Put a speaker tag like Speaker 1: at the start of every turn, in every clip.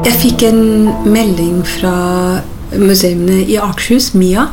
Speaker 1: Jeg fikk en melding fra museene I Akershus, MIA,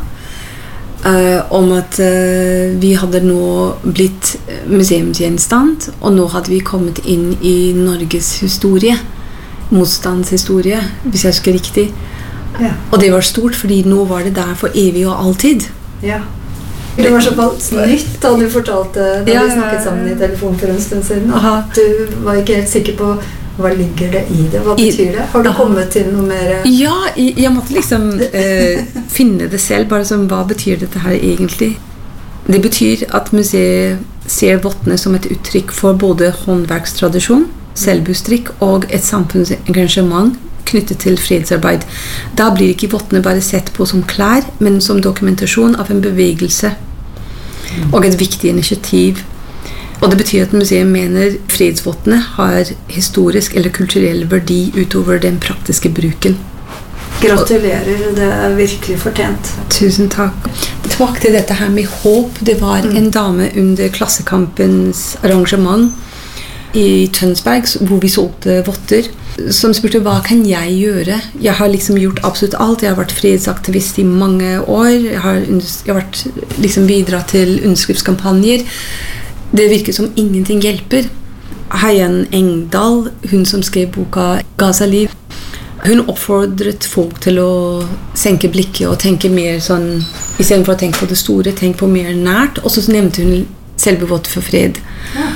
Speaker 1: om at vi hadde nå blitt museumsgjenstand, og nå hadde vi kommet inn I Norges historie, motstandshistorie, hvis jeg husker riktig.
Speaker 2: Ja.
Speaker 1: Og det var stort, fordi nå var det der for evig og alltid.
Speaker 2: Ja. Det var såpass nytt da du fortalte, da vi snakket sammen I telefon for en stund siden, at du var ikke helt sikker på hva ligger det I det, hva betyr det? Har du kommet til noe mer?
Speaker 1: Ja, jeg måtte liksom finne det selv, bare som hva betyr dette her egentlig? Det betyr at museet ser vottene som et uttrykk for både håndverkstradisjon, selvbustrikk og et samfunnsengasjement knyttet til fredsarbeid. Da blir ikke vottene bare sett på som klær, men som dokumentasjon av en bevegelse og et viktig initiativ. Og det betyr at museet mener fredsvottene har historisk eller kulturell verdi utover den praktiske bruken.
Speaker 2: Gratulerer, det virkelig fortjent.
Speaker 1: Tusen takk. Tilbake til dette her med håp. Det var en dame under Klassekampens arrangement I Tønsberg, hvor vi solgte votter, som spurte, hva kan jeg gjøre? Jeg har liksom gjort absolutt alt. Jeg har vært fredsaktivist I mange år. Jeg har vært liksom bidratt til underskriftskampanjer. Det virker som ingenting hjelper. Heian Engdahl, hun som skrev boka Gaza-liv, hun oppfordret folk til å senke blikket og tenke mer sånn, I stedet for å tenke på det store, tenke på mer nært. Og så nevnte hun selve votter for fred. Ja.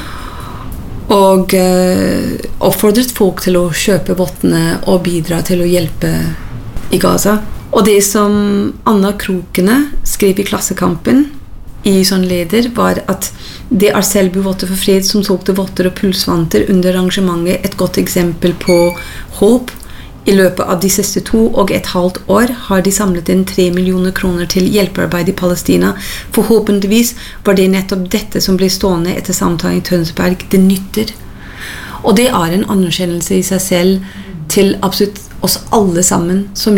Speaker 1: Og oppfordret folk til å kjøpe vottene og bidra til å hjelpe I Gaza. Og det som Anna Krokene skrev I Klassekampen I sånn leder var at det Selbu votter for fred som solgte votter og pulsvanter under arrangementet et godt eksempel på håp. I løpet av de siste 2,5 år har de samlet inn 3 millioner kroner til hjelpearbeid I Palestina. Forhåpentligvis var det nettopp dette som ble stående etter samtalen I Tønsberg. Det nytter. Og det en anerkjennelse I seg selv til absolutt oss alle sammen som